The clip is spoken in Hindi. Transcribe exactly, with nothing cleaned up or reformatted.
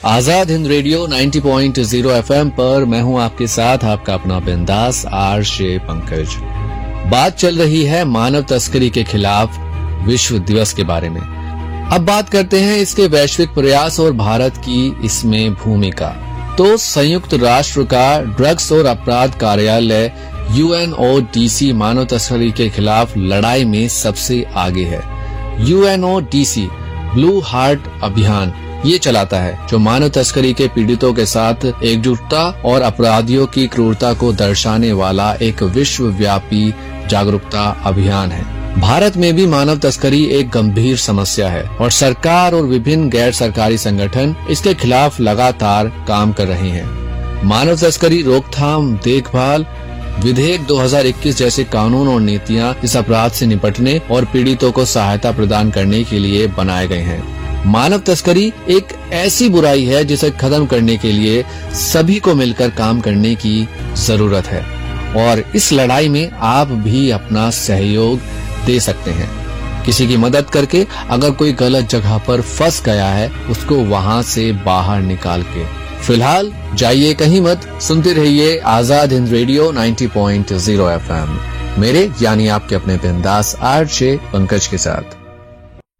आजाद हिंद रेडियो नब्बे पॉइंट ज़ीरो एफएम पर मैं हूं आपके साथ आपका अपना बिंदास आरजे पंकज। बात चल रही है मानव तस्करी के खिलाफ विश्व दिवस के बारे में। अब बात करते हैं इसके वैश्विक प्रयास और भारत की इसमें भूमिका। तो संयुक्त राष्ट्र का ड्रग्स और अपराध कार्यालय you N O D C मानव तस्करी के खिलाफ लड़ाई में सबसे आगे है। You N O D C blue heart अभियान ये चलाता है, जो मानव तस्करी के पीड़ितों के साथ एकजुटता और अपराधियों की क्रूरता को दर्शाने वाला एक विश्वव्यापी जागरूकता अभियान है। भारत में भी मानव तस्करी एक गंभीर समस्या है और सरकार और विभिन्न गैर सरकारी संगठन इसके खिलाफ लगातार काम कर रहे हैं। मानव तस्करी रोकथाम देखभाल विधेयक दो हज़ार इक्कीस जैसे कानून और नीतियां इस अपराध से निपटने और पीड़ितों को सहायता प्रदान करने के लिए बनाए गए हैं। मानव तस्करी एक ऐसी बुराई है जिसे खत्म करने के लिए सभी को मिलकर काम करने की जरूरत है और इस लड़ाई में आप भी अपना सहयोग दे सकते हैं। किसी की मदद करके अगर कोई गलत जगह पर फंस गया है उसको वहां से बाहर निकाल के। फिलहाल जाइए कहीं मत, सुनते रहिए आजाद हिंद रेडियो नब्बे पॉइंट ज़ीरो एफएम मेरे यानी आपके अपने बिंदास आरजे पंकज के साथ।